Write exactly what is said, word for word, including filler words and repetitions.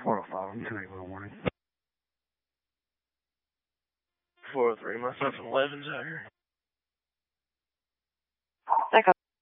four oh five, I'm turning a warning. four oh three, myself and Levin's out here. Echo.